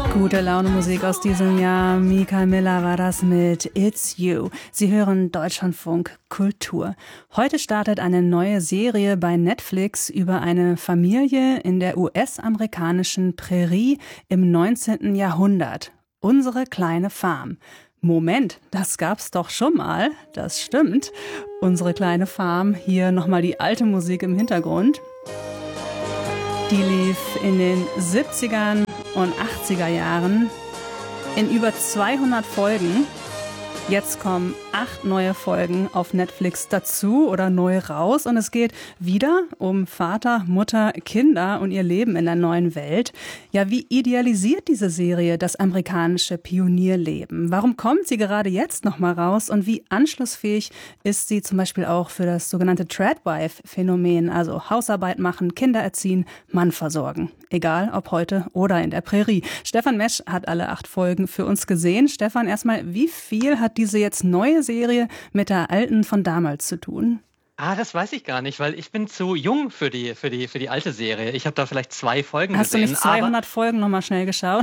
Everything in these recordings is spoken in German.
Gute Laune Musik aus diesem Jahr. Mika Miller war das mit It's You. Sie hören Deutschlandfunk Kultur. Heute startet eine neue Serie bei Netflix über eine Familie in der US-amerikanischen Prärie im 19. Jahrhundert. Unsere kleine Farm. Moment, das gab's doch schon mal. Das stimmt. Unsere kleine Farm. Hier nochmal die alte Musik im Hintergrund. Die lief in den 70ern und 80er Jahren in über 200 Folgen. Jetzt kommen 8 neue Folgen auf Netflix dazu oder neu raus. Und es geht wieder um Vater, Mutter, Kinder und ihr Leben in der neuen Welt. Ja, wie idealisiert diese Serie das amerikanische Pionierleben? Warum kommt sie gerade jetzt nochmal raus? Und wie anschlussfähig ist sie zum Beispiel auch für das sogenannte Tradwife-Phänomen? Also Hausarbeit machen, Kinder erziehen, Mann versorgen. Egal, ob heute oder in der Prärie. Stefan Mesch hat alle 8 Folgen für uns gesehen. Stefan, erstmal, wie viel hat diese jetzt neue Serie mit der alten von damals zu tun? Das weiß ich gar nicht, weil ich bin zu jung für die alte Serie. Ich habe da vielleicht 2 Folgen gesehen. Hast du nicht 200 Folgen nochmal schnell geschaut?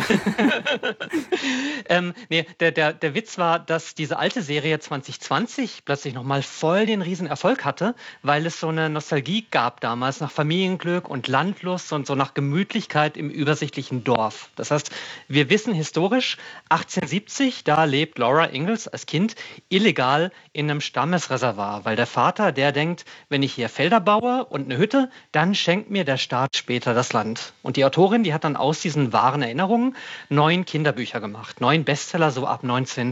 Nee, der Witz war, dass diese alte Serie 2020 plötzlich nochmal voll den Riesenerfolg hatte, weil es so eine Nostalgie gab damals nach Familienglück und Landlust und so nach Gemütlichkeit im übersichtlichen Dorf. Das heißt, wir wissen historisch, 1870, da lebt Laura Ingalls als Kind illegal in einem Stammesreservat, weil der Vater, der denkt, wenn ich hier Felder baue und eine Hütte, dann schenkt mir der Staat später das Land. Und die Autorin, die hat dann aus diesen wahren Erinnerungen 9 Kinderbücher gemacht, 9 Bestseller so ab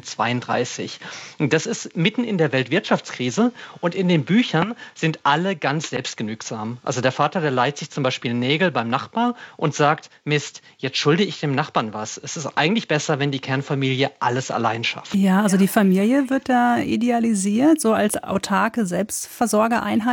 1932. Und das ist mitten in der Weltwirtschaftskrise und in den Büchern sind alle ganz selbstgenügsam. Also der Vater, der leiht sich zum Beispiel Nägel beim Nachbar und sagt, Mist, jetzt schulde ich dem Nachbarn was. Es ist eigentlich besser, wenn die Kernfamilie alles allein schafft. Ja, also die Familie wird da idealisiert, so als autarke Selbstversorgereinheit.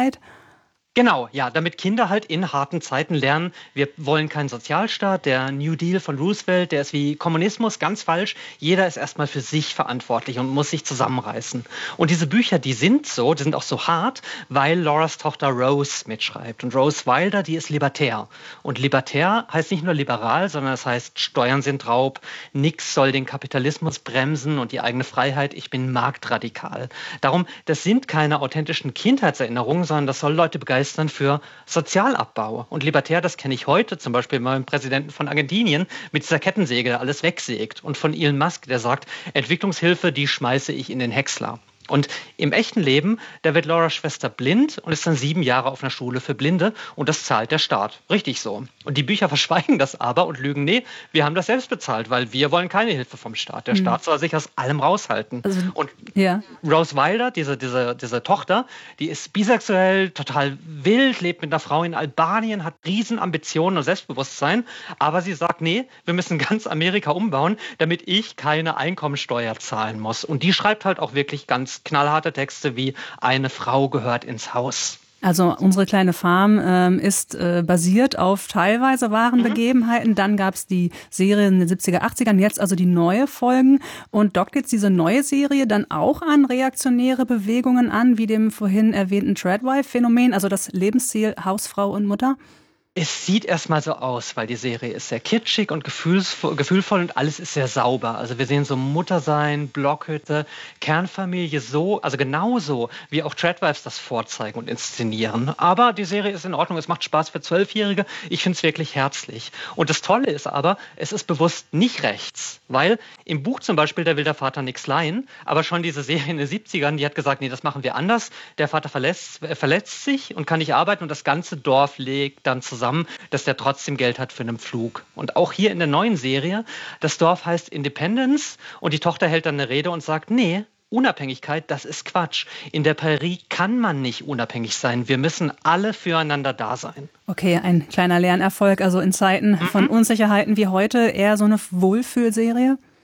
Genau, ja, damit Kinder halt in harten Zeiten lernen, wir wollen keinen Sozialstaat, der New Deal von Roosevelt, der ist wie Kommunismus, ganz falsch. Jeder ist erstmal für sich verantwortlich und muss sich zusammenreißen. Und diese Bücher, die sind auch so hart, weil Lauras Tochter Rose mitschreibt. Und Rose Wilder, die ist libertär. Und libertär heißt nicht nur liberal, sondern es heißt, Steuern sind Raub, nix soll den Kapitalismus bremsen und die eigene Freiheit, ich bin marktradikal. Darum, das sind keine authentischen Kindheitserinnerungen, sondern das soll Leute begeistern für Sozialabbau. Und libertär, das kenne ich heute, zum Beispiel beim Präsidenten von Argentinien, mit dieser Kettensäge, der alles wegsägt. Und von Elon Musk, der sagt, Entwicklungshilfe, die schmeiße ich in den Häcksler. Und im echten Leben, da wird Lauras Schwester blind und ist dann 7 Jahre auf einer Schule für Blinde und das zahlt der Staat. Richtig so. Und die Bücher verschweigen das aber und lügen, nee, wir haben das selbst bezahlt, weil wir wollen keine Hilfe vom Staat. Der Staat soll sich aus allem raushalten. Also, und ja. Rose Wilder, diese Tochter, die ist bisexuell, total wild, lebt mit einer Frau in Albanien, hat Riesenambitionen und Selbstbewusstsein, aber sie sagt, nee, wir müssen ganz Amerika umbauen, damit ich keine Einkommensteuer zahlen muss. Und die schreibt halt auch wirklich ganz knallharte Texte wie eine Frau gehört ins Haus. Also unsere kleine Farm ist basiert auf teilweise wahren Begebenheiten. Dann gab es die Serie in den 70er, 80ern, jetzt also die neue Folgen. Und dockt jetzt diese neue Serie dann auch an reaktionäre Bewegungen an, wie dem vorhin erwähnten Tradwife-Phänomen, also das Lebensziel Hausfrau und Mutter? Es sieht erstmal so aus, weil die Serie ist sehr kitschig und gefühlvoll und alles ist sehr sauber. Also wir sehen so Muttersein, Blockhütte, Kernfamilie also genauso, wie auch Tradwives das vorzeigen und inszenieren. Aber die Serie ist in Ordnung, es macht Spaß für 12-Jährige. Ich finde es wirklich herzlich. Und das Tolle ist aber, es ist bewusst nicht rechts, weil im Buch zum Beispiel, da will der Vater nichts leihen, aber schon diese Serie in den 70ern, die hat gesagt, nee, das machen wir anders. Der Vater verletzt sich und kann nicht arbeiten und das ganze Dorf legt dann zusammen, dass der trotzdem Geld hat für einen Flug. Und auch hier in der neuen Serie, das Dorf heißt Independence und die Tochter hält dann eine Rede und sagt, nee, Unabhängigkeit, das ist Quatsch. In der Prärie kann man nicht unabhängig sein. Wir müssen alle füreinander da sein. Okay, ein kleiner Lernerfolg. Also in Zeiten von Unsicherheiten wie heute eher so eine Wohlfühlserie?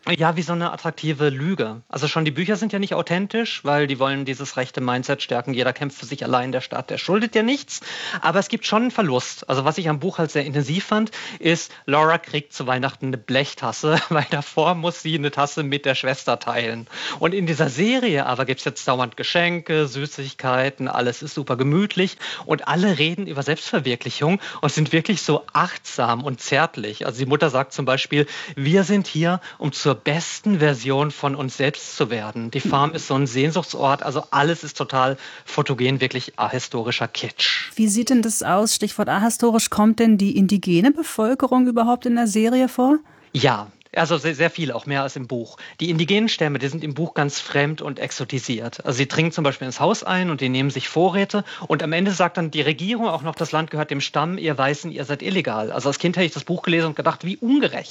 Ja, wie so eine attraktive Lüge. Also schon die Bücher sind ja nicht authentisch, weil die wollen dieses rechte Mindset stärken. Jeder kämpft für sich allein, der Staat, der schuldet ja nichts. Aber es gibt schon einen Verlust. Also was ich am Buch halt sehr intensiv fand, ist, Laura kriegt zu Weihnachten eine Blechtasse, weil davor muss sie eine Tasse mit der Schwester teilen. Und in dieser Serie aber gibt es jetzt dauernd Geschenke, Süßigkeiten, alles ist super gemütlich und alle reden über Selbstverwirklichung und sind wirklich so achtsam und zärtlich. Also die Mutter sagt zum Beispiel, wir sind hier, um zur besten Version von uns selbst zu werden. Die Farm ist so ein Sehnsuchtsort, also alles ist total fotogen, wirklich ahistorischer Kitsch. Wie sieht denn das aus? Stichwort ahistorisch, kommt denn die indigene Bevölkerung überhaupt in der Serie vor? Ja, also sehr, sehr viel, auch mehr als im Buch. Die indigenen Stämme, die sind im Buch ganz fremd und exotisiert. Also sie dringen zum Beispiel ins Haus ein und die nehmen sich Vorräte und am Ende sagt dann die Regierung auch noch, das Land gehört dem Stamm, ihr Weißen, ihr seid illegal. Also als Kind hätte ich das Buch gelesen und gedacht, wie ungerecht.